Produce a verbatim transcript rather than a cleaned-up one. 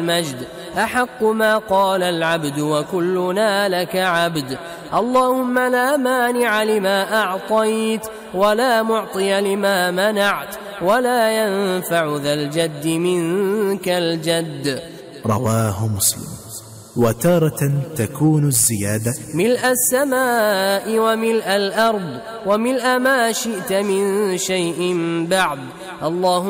المجد أحق ما قال العبد وكلنا لك عبد. اللهم لا مانع لما أعطيت ولا معطي لما منعت ولا ينفع ذا الجد منك الجد. رواه مسلم. وتارة تكون الزيادة ملء السماء وملء الأرض وملء ما شئت من شيء بعد. اللهم